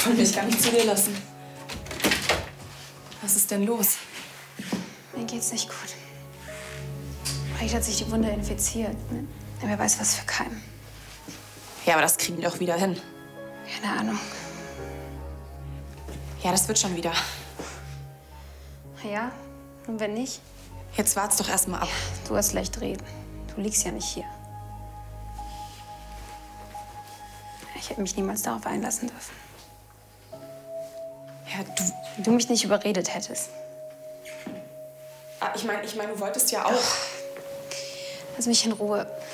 wollte mich gar nicht zu dir lassen. Was ist denn los? Mir geht's nicht gut. Vielleicht hat sich die Wunde infiziert. Ne? Wer weiß, was für Keim. Ja, aber das kriegen wir doch wieder hin. Keine Ahnung. Ja, das wird schon wieder. Ja? Und wenn nicht? Jetzt wart's doch erst mal ab. Du hast leicht reden. Du liegst ja nicht hier. Ich hätte mich niemals darauf einlassen dürfen. Ja, Wenn du mich nicht überredet hättest. Ich meine, du wolltest ja auch. Lass mich in Ruhe.